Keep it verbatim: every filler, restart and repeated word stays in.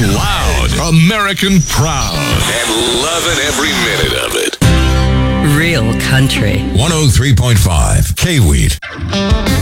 loud, American proud, and loving every minute of it. Real country. one oh three point five K-Wheat.